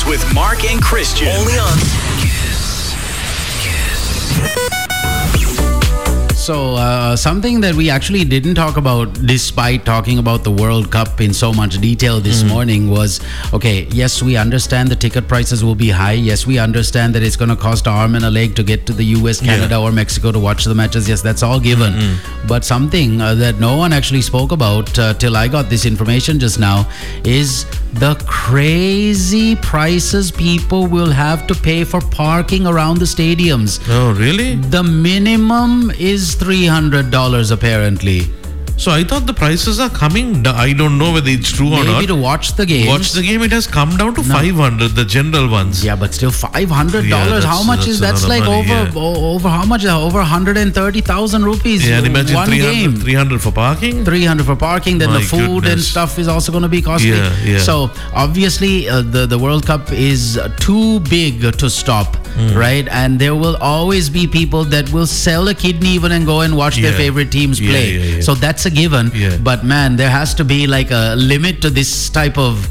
with Mark and Christian. Only on So, something that we actually didn't talk about, despite talking about the World Cup in so much detail this morning, was, okay, yes, we understand the ticket prices will be high. Yes, we understand that it's going to cost an arm and a leg to get to the US, Canada, or Mexico to watch the matches. Yes, that's all given. But something that no one actually spoke about till I got this information just now is the crazy prices people will have to pay for parking around the stadiums. Oh, really? The minimum is $300 apparently. So I thought the prices are coming down. I don't know whether it's true or not. Maybe to watch the game. Watch the game, it has come down to 500, the general ones. Yeah, but still $500. Yeah, how much is that's like money, over how much? Over 130,000 rupees. Yeah, and imagine one 300, game. 300 for parking. 300 for parking, then My the food and goodness. stuff is also going to be costly. Yeah. So obviously the World Cup is too big to stop, right? And there will always be people that will sell a kidney even and go and watch their favorite teams play. Yeah. So that's a given. Yeah. But man, there has to be like a limit to this type of,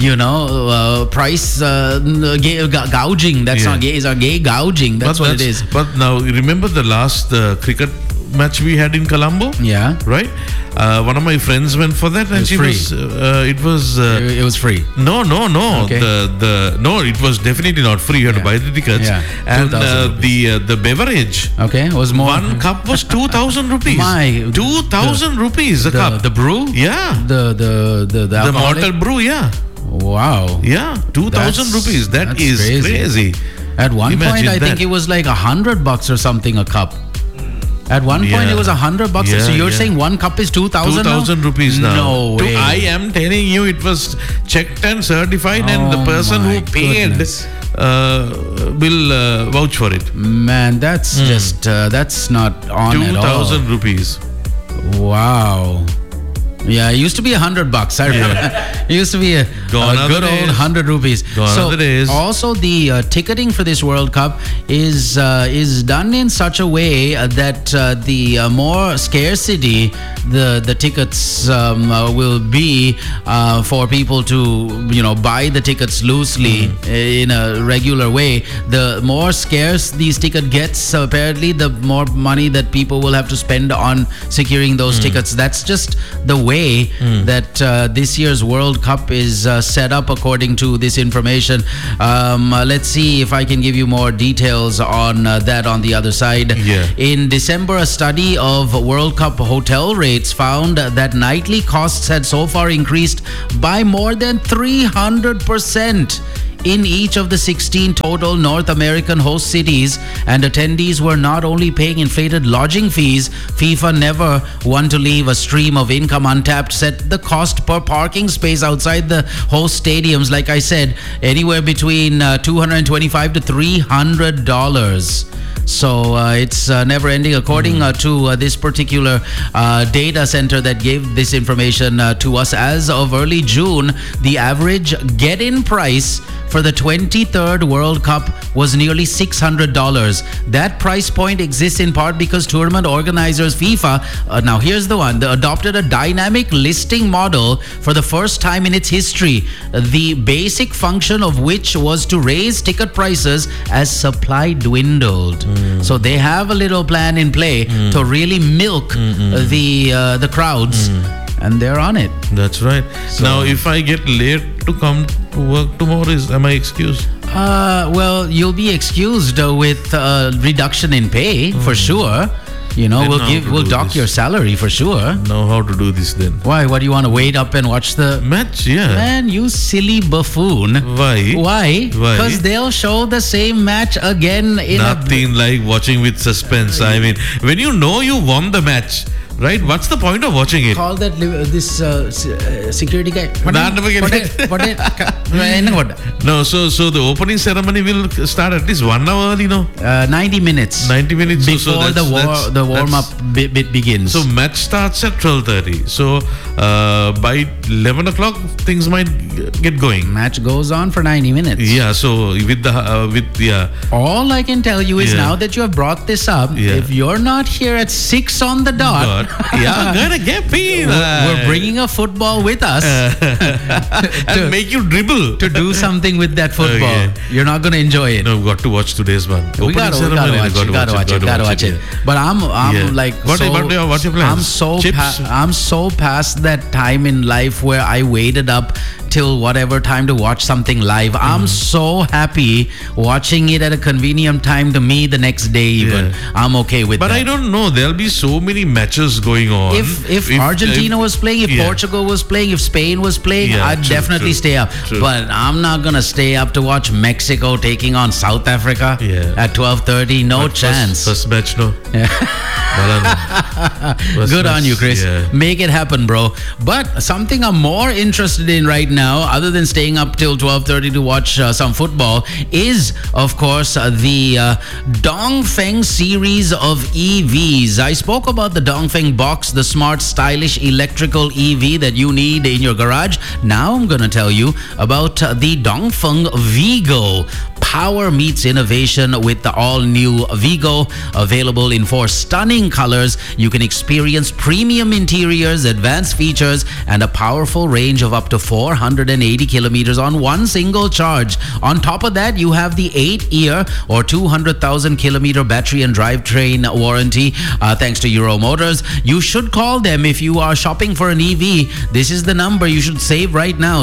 price gouging. That's not gay. It's a gay gouging. That's what it is. But now, remember the last cricket match we had in Colombo? Yeah. Right? One of my friends went for that, and It was free. No. Okay. No, it was definitely not free. You had to buy the tickets. Yeah. And 2,000 the beverage. Okay, it was more. One cup was 2,000 rupees. 2,000 rupees a cup. The brew? Yeah. The alcoholic? mortal brew, yeah. Wow. Yeah, 2,000 rupees. That that's is crazy. At one Imagine point, I that. think it was like $100 or something a cup. At one point, it was $100. Yeah, so you're saying one cup is 2,000? 2,000 rupees now. No way. I am telling you, it was checked and certified, and the person my who paid goodness. will vouch for it. Man, that's just that's not on at all. 2,000 rupees. Wow. Yeah, it used to be $100. I remember. It used to be a good old 100 rupees. Gone are the days. Also, the ticketing for this World Cup is done in such a way that the more scarcity the tickets will be for people to buy the tickets loosely in a regular way. The more scarce these ticket gets, apparently, the more money that people will have to spend on securing those tickets. That's just the way that this year's World Cup is set up according to this information. Let's see if I can give you more details on that on the other side. Yeah. In December, a study of World Cup hotel rates found that nightly costs had so far increased by more than 300%. In each of the 16 total North American host cities, and attendees were not only paying inflated lodging fees, FIFA never want to leave a stream of income untapped, set the cost per parking space outside the host stadiums, like I said, anywhere between $225 to $300. So it's never ending. According to this particular data center that gave this information to us, as of early June, the average get-in price for the 23rd World Cup was nearly $600. That price point exists in part because tournament organizers FIFA, now here's the one, they adopted a dynamic listing model for the first time in its history, the basic function of which was to raise ticket prices as supply dwindled. So they have a little plan in play to really milk the crowds. And they're on it. That's right. So, now, if I get late to come to work tomorrow, am I excused? Well, you'll be excused with reduction in pay for sure. We'll dock your salary for sure. Know how to do this then? Why? What do you want to wait up and watch the match? Yeah. Man, you silly buffoon. Why? Because they'll show the same match again in nothing like watching with suspense. I mean, when you know you won the match, right? What's the point of watching it? Call that this security guy. No, so the opening ceremony will start at least 1 hour early, no? 90 minutes. 90 minutes before the warm-up bit begins. So match starts at 12:30. So by 11 o'clock, things might get going. Match goes on for 90 minutes. Yeah. So All I can tell you is now that you have brought this up, if you're not here at 6 on the dot, Yeah, gonna get paid. We're bringing a football with us And make you dribble. to do something with that football. Okay. You're not going to enjoy it. No, we've got to watch today's one. We gotta watch it. But I'm Yeah. like, What's your plans? I'm so past that time in life where I waited up till whatever time to watch something live. I'm so happy watching it at a convenient time to me the next day even. Yeah. I'm okay with But that. I don't know. There'll be so many matches going on. If Argentina was playing, if yeah. Portugal was playing, if Spain was playing, Yeah, I'd true, definitely true, stay up. true. But I'm not gonna stay up to watch Mexico taking on South Africa Yeah. at 12:30. No But chance. First match, no. First Good on match, you, Chris. yeah. Make it happen, bro. But something I'm more interested in right now, other than staying up till 12:30 to watch some football, is of course the Dongfeng series of EVs. I spoke about the Dongfeng Box, the smart, stylish electrical EV that you need in your garage. Now I'm gonna tell you about the Dongfeng Vigo. Power meets innovation with the all-new Vigo, available in 4 stunning colors. You can experience premium interiors, advanced features, and a powerful range of up to 480 kilometers on one single charge. On top of that, you have the 8-year or 200,000 kilometer battery and drivetrain warranty, thanks to Euro Motors. You should call them if you are shopping for an EV. This is the number you should save right now: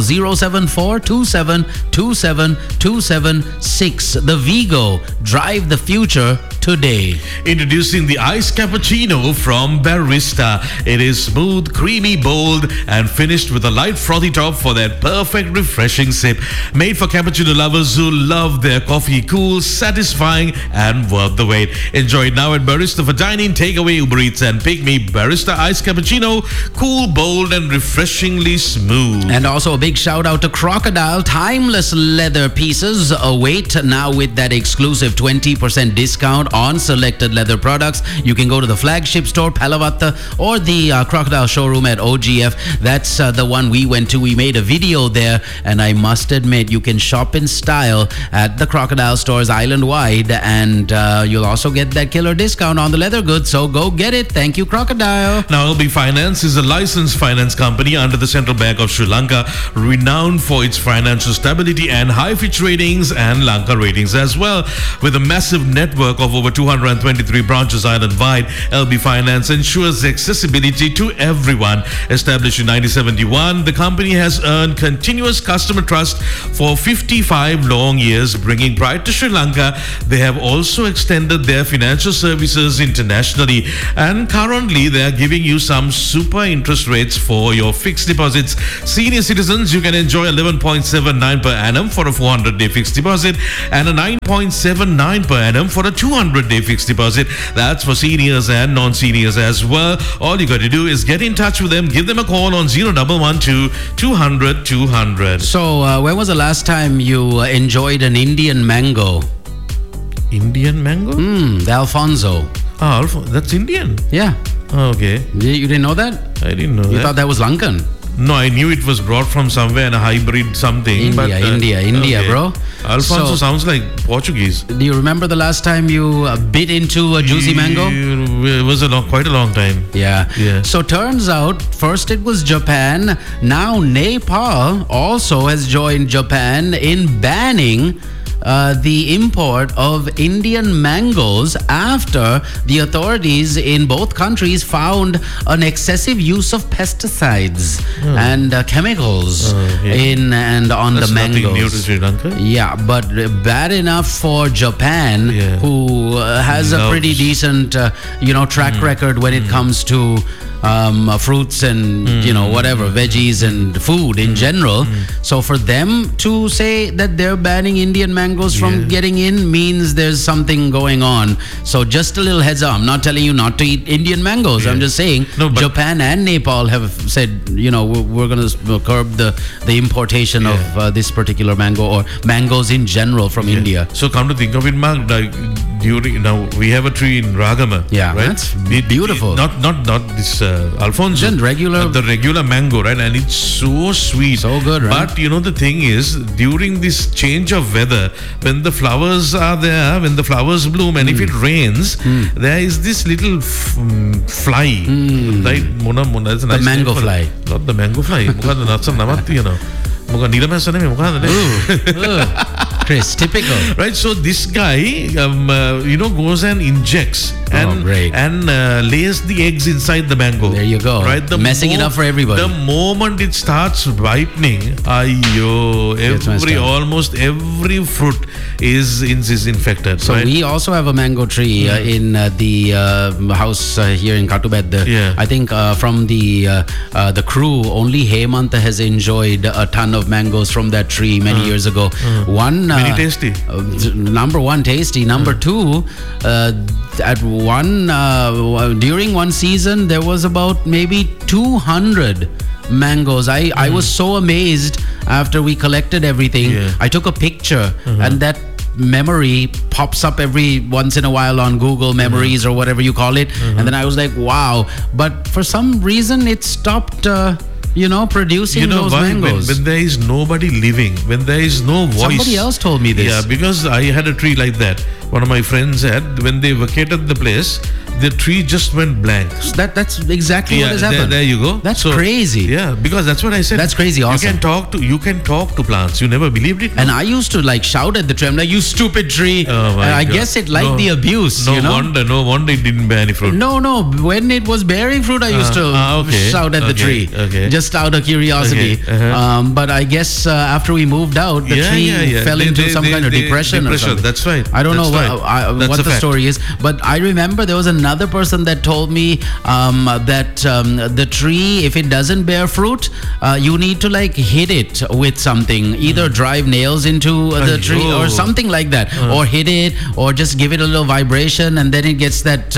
074-2727-276. The Vigo. Drive the future today. Introducing the iced cappuccino from Barista. It is smooth, creamy, bold, and finished with a light frothy top for that perfect refreshing sip. Made for cappuccino lovers who love their coffee cool, satisfying, and worth the wait. Enjoy it now at Barista for dine-in, takeaway, Uber Eats, and Pick Me. Barista iced cappuccino, cool, bold, and refreshingly smooth. And also a big shout out to Crocodile. Timeless leather pieces await now with that exclusive 20% discount on selected leather products. You can go to the flagship store, Palavatta, or the Crocodile showroom at OGF. That's the one we went to. We made a video there, and I must admit, you can shop in style at the Crocodile stores island-wide, and you'll also get that killer discount on the leather goods. So go get it. Thank you, Crocodile. Now, LB Finance is a licensed finance company under the Central Bank of Sri Lanka, renowned for its financial stability and high Fitch ratings and Lanka ratings as well. With a massive network of over 223 branches island-wide, LB Finance ensures accessibility to everyone. Established in 1971, the company has earned continuous customer trust for 55 long years, bringing pride to Sri Lanka. They have also extended their financial services internationally, and currently they are giving you some super interest rates for your fixed deposits. Senior citizens, you can enjoy 11.79 per annum for a 400-day fixed deposit and a 9.79 per annum for a 200-day fixed deposit. That's for seniors and non-seniors as well. All you got to do is get in touch with them. Give them a call on 0112 200 200. So, when was the last time you enjoyed an Indian mango? Indian mango? The Alfonso. That's Indian. Yeah. Okay. You didn't know that? I didn't know You that. thought that was Lankan? No, I knew it was brought from somewhere in a hybrid something. India, okay. bro. Alfonso So- sounds like Portuguese. Do you remember the last time you bit into a juicy mango? It was quite a long time. Yeah. Yeah. So turns out, first it was Japan. Now Nepal also has joined Japan in banning the import of Indian mangoes after the authorities in both countries found an excessive use of pesticides and chemicals in and on That's the mangoes. nothing new to Sri Lanka. Yeah, but bad enough for Japan, Yeah. who has a pretty decent, track record when it comes to fruits and whatever, veggies and food in general. So for them to say that they're banning Indian mangoes from getting in means there's something going on. So just a little heads up. I'm not telling you not to eat Indian mangoes. I'm just saying Japan and Nepal have said, we're going to curb the importation of this particular mango or mangoes in general from India. So come to think of it, Mark, like, during now we have a tree in Ragama. Yeah, right? that's beautiful. Not this Alfonso. Just regular, the regular mango, right? And it's so sweet, so good, right? But the thing is, during this change of weather, when the flowers are there, when the flowers bloom, and if it rains, there is this little fly, right? The mango fly. Not the mango fly. Chris, typical. Right, so this guy, goes and injects and lays the eggs inside the mango. There you go. Right, messing it up for everybody. The moment it starts ripening, almost every fruit is infected. So right? we also have a mango tree in the house here in Katubed. I think from the crew, only Hemanta has enjoyed a ton of mangoes from that tree many years ago. Very tasty. Number one, tasty. Number two, during one season, there was about maybe 200 mangoes. I was so amazed after we collected everything. I took a picture and that memory pops up every once in a while on Google Memories or whatever you call it. And then I was like, wow. But for some reason, it stopped producing those mangoes. When there is nobody living, when there is no voice. Somebody else told me this. Yeah, because I had a tree like that. One of my friends had, when they vacated the place, the tree just went blank. That's exactly what has happened. There you go. That's crazy. Yeah, because that's what I said. That's crazy. Awesome. You can talk to plants. You never believed it. No? And I used to shout at the tree. I'm like, you stupid tree. Oh and I guess it liked the abuse. No wonder it didn't bear any fruit. No. When it was bearing fruit, I used to shout at the tree. Okay. Just out of curiosity. Okay. But I guess after we moved out, the tree fell into some kind of depression or something. That's right. I don't know what the story is. But I remember there was another person that told me that the tree, if it doesn't bear fruit, you need to hit it with something. Either drive nails into the tree or something like that. Or hit it or just give it a little vibration and then it gets that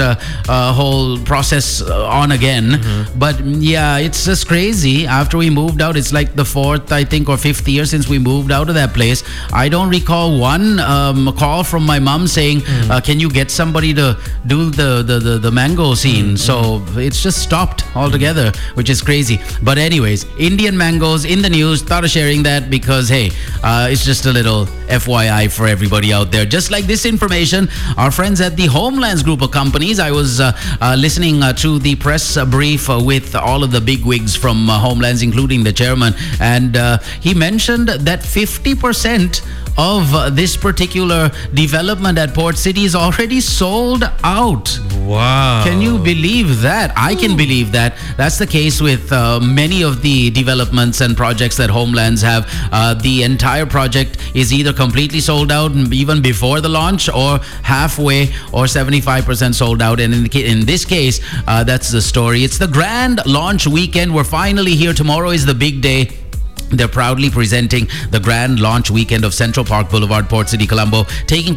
whole process on again. But yeah, it's just crazy. After we moved out, it's like the 4th, I think, or 5th year since we moved out of that place. I don't recall one call from my mom saying, can you get somebody to do the mango scene? So it's just stopped altogether, which is crazy. But anyways, Indian mangoes in the news. Thought of sharing that because, hey, it's just a little FYI for everybody out there. Just like this information, our friends at the Homelands Group of Companies, I was listening to the press brief with all of the big wigs from Homelands, including the chairman, and he mentioned that 50% of this particular development at Port City is already sold out. Wow. Can you believe that? I can believe that. That's the case with many of the developments and projects that Homelands have. The entire project is either completely sold out even before the launch or halfway or 75% sold out. And in this case, that's the story. It's the grand launch weekend. We're finally here. Tomorrow is the big day. They're proudly presenting the grand launch weekend of Central Park Boulevard, Port City, Colombo, taking